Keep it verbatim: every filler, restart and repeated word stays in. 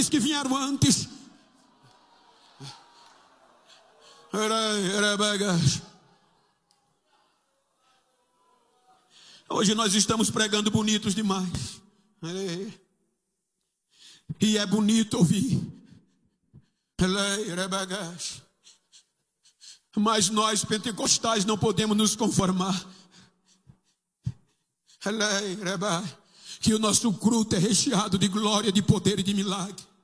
daqueles que vieram antes. Hoje nós estamos pregando bonitos demais. E é bonito ouvir. Mas nós pentecostais não podemos nos conformar. Que o nosso culto é recheado de glória, de poder e de milagre.